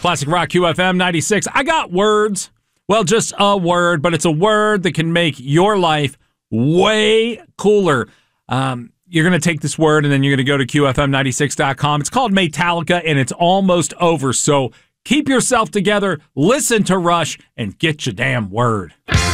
Classic Rock QFM 96. I got words. Well, just a word, but it's a word that can make your life way cooler. You're going to take this word and then you're going to go to QFM96.com. It's called Metallica, and it's almost over. So keep yourself together, listen to Rush, and get your damn word.